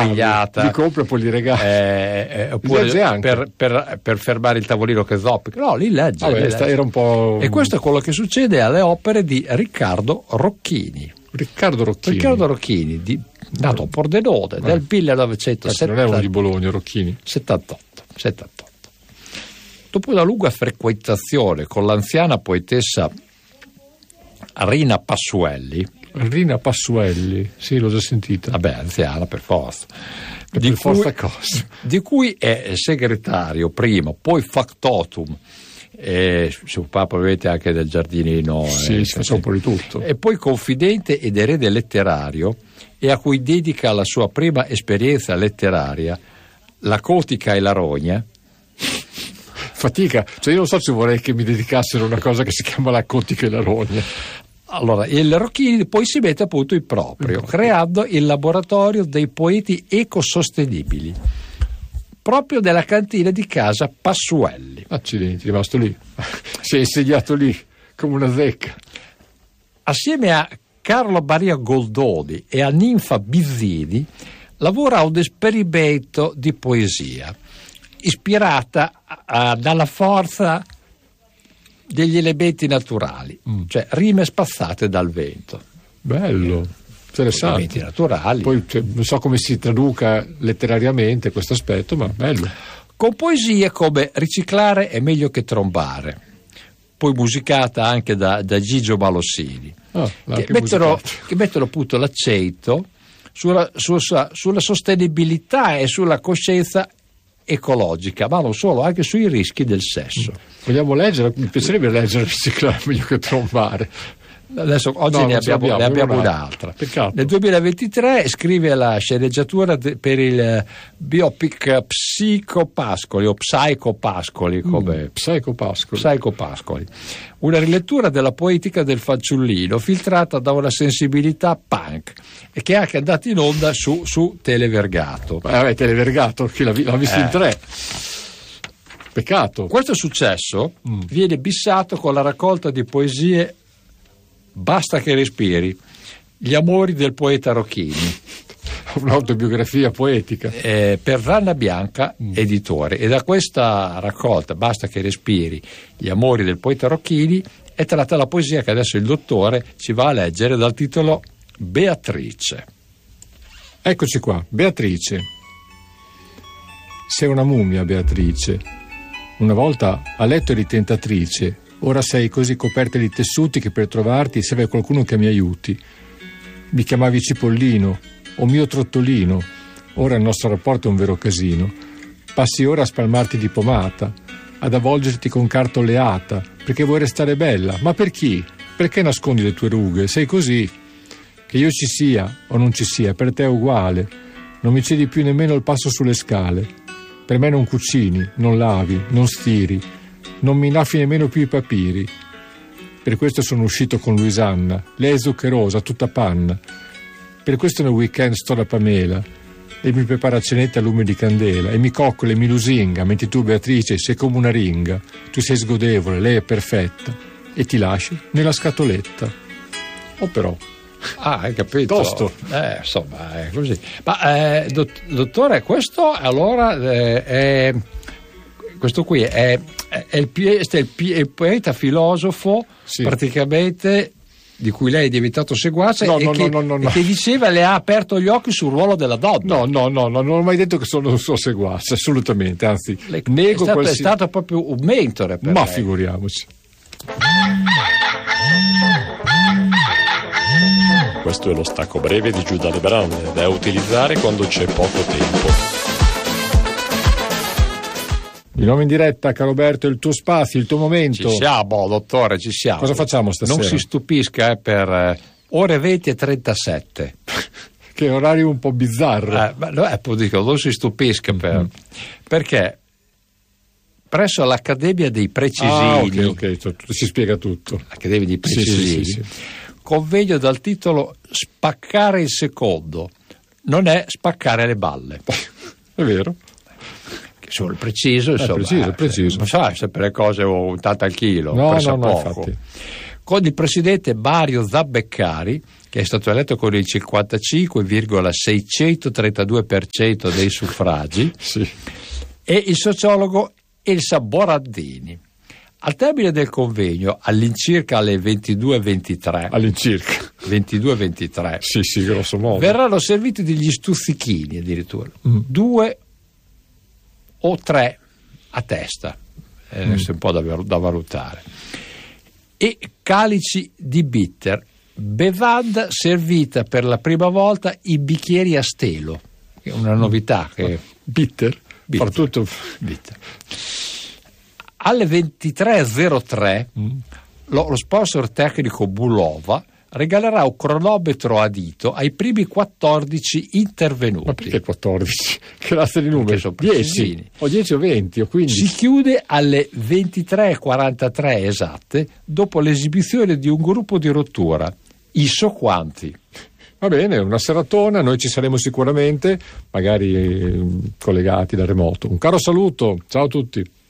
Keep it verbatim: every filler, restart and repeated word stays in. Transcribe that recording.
pigliata, li compra e poi li regala, eh, eh, oppure per, per, per fermare il tavolino che zoppica. No, li legge, Vabbè, li legge. Era un po'... E questo è quello che succede alle opere di Riccardo Rocchini. Riccardo Rocchini. Riccardo Rocchini, di, nato a Pordenone nel eh. millenovecentosettanta. Non è uno di Bologna, Rocchini. settantotto, settantotto. Dopo una lunga frequentazione con l'anziana poetessa Rina Passuelli. Rina Passuelli, sì, l'ho già sentita. Vabbè, anziana per forza. Per Di, forza cui, cosa. di cui è segretario prima, poi factotum. E si occupava probabilmente anche del giardinino, sì, eh, si faceva un po' di tutto, e poi confidente ed erede letterario, e a cui dedica la sua prima esperienza letteraria, La Cotica e la Rogna. Fatica, cioè io non so se vorrei che mi dedicassero a una cosa che si chiama La Cotica e la Rogna. Allora, il Rocchini poi si mette appunto in proprio, mm. creando il laboratorio dei poeti ecosostenibili, proprio della cantina di casa Passuelli. Accidenti, è rimasto lì, si è insegnato lì come una zecca. Assieme a Carlo Maria Goldoni e a Ninfa Bizzini lavora a un esperimento di poesia ispirata a, dalla forza degli elementi naturali, mm. cioè rime spazzate dal vento. Bello, interessante. Elementi naturali. Poi cioè, non so come si traduca letterariamente questo aspetto, ma bello. Con poesie come Riciclare è meglio che trombare, poi musicata anche da, da Gigio Malossini, oh, che, mettono, che mettono appunto l'accento sulla, sulla, sulla sostenibilità e sulla coscienza ecologica, ma non solo, anche sui rischi del sesso. Vogliamo leggere? Mi piacerebbe leggere Riciclare meglio che trombare. Adesso oggi no, ne abbiamo, abbiamo, ne abbiamo un'altra. un'altra. Peccato. Nel duemilaventitré scrive la sceneggiatura de, per il biopic Psycho Pascoli o Psycho Pascoli, come mm, Psycho Pascoli. Psycho Pascoli, una rilettura della poetica del fanciullino filtrata da una sensibilità punk e che è anche andata in onda su, su Televergato. Eh, vabbè, Televergato, chi l'ha, l'ha visto eh. in tre. Peccato. Questo successo mm. viene bissato con la raccolta di poesie Basta che respiri, gli amori del poeta Rocchini, un'autobiografia poetica, eh, per Ranna Bianca mm. editore, e da questa raccolta Basta che respiri, gli amori del poeta Rocchini, è tratta la poesia che adesso il dottore ci va a leggere dal titolo Beatrice. Eccoci qua, Beatrice. Sei una mummia, Beatrice. Una volta a letto eri tentatrice. Ora sei così coperta di tessuti che per trovarti serve qualcuno che mi aiuti. Mi chiamavi Cipollino o mio trottolino. Ora il nostro rapporto è un vero casino. Passi ora a spalmarti di pomata, ad avvolgerti con carta oleata, perché vuoi restare bella. Ma per chi? Perché nascondi le tue rughe? Sei così. Che io ci sia o non ci sia, per te è uguale. Non mi cedi più nemmeno il passo sulle scale. Per me non cucini, non lavi, non stiri. Non mi innaffi nemmeno più i papiri. Per questo sono uscito con Luisanna. Lei è zuccherosa, tutta panna. Per questo nel weekend sto da Pamela. Lei mi prepara cenette a lume di candela e mi coccola e mi lusinga, mentre tu, Beatrice, sei come una ringa. Tu sei sgodevole, lei è perfetta. E ti lasci nella scatoletta. Oh però. Ah, hai capito? Tosto. Eh, insomma, è così. Ma, eh, dott- dottore, questo allora eh, è... Questo qui è, è, il, è il, il poeta filosofo, sì, praticamente, di cui lei è diventato seguace, no, e, no, che, no, no, no, e che diceva le ha aperto gli occhi sul ruolo della donna. No, no, no, no, non ho mai detto che sono un suo seguace, assolutamente, anzi, lei, nego è stato, qualsiasi... è stato proprio un mentore per Ma lei. Figuriamoci. Questo è lo stacco breve di Giuda Lebrun, da utilizzare quando c'è poco tempo. Di nuovo in diretta, caro Roberto, il tuo spazio, il tuo momento. Ci siamo, dottore, ci siamo. Cosa facciamo stasera? Non si stupisca eh, per eh, ore venti e trentasette. Che orario un po' bizzarro. Eh, ma, no, eh, dico, non si stupisca per, mm. perché presso l'Accademia dei Precisini, ah, ok, ok, si spiega tutto. L'Accademia dei Precisini, sì, sì, sì, sì. Convegno dal titolo Spaccare il secondo, non è spaccare le balle. È vero. Sul preciso, insomma, è preciso, è preciso. Non so se per le cose ho un tanto al chilo, no, presso no, no, poco. infatti. Con il presidente Mario Zabbeccari, che è stato eletto con il cinquantacinque virgola seicentotrentadue per cento dei suffragi, sì. e il sociologo Elsa Boraddini. Al termine del convegno, all'incirca alle ventidue e ventitré, All'incirca. ventidue e ventitré, Sì, sì, grosso modo. verranno serviti degli stuzzichini addirittura, Mm. due o tre a testa, eh, questo è un po' da, da valutare, e calici di bitter, bevanda servita per la prima volta in bicchieri a stelo, che è una novità. Che Bitter? Bitter. Fa tutto. Bitter. Alle ventitré e zero tre Mm. lo, lo sponsor tecnico Bulova regalerà un cronometro a dito ai primi quattordici intervenuti. Ma perché quattordici? Che razza di numeri? Perché sono dieci? precisini. O dieci o venti o quindici? Si chiude alle ventitré e quarantatré esatte dopo l'esibizione di un gruppo di rottura. Isso quanti? Va bene, una seratona, noi ci saremo sicuramente, magari eh, collegati da remoto. Un caro saluto, ciao a tutti.